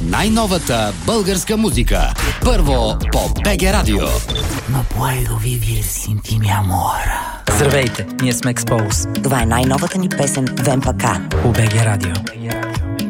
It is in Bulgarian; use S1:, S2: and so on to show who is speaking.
S1: най-новата българска музика. Първо по БГ Радио.
S2: No puedo vivir sin ti, mi amor.
S3: Здравейте, ние сме Expose.
S4: Това е най-новата ни песен Вемпака
S3: по БГ Радио.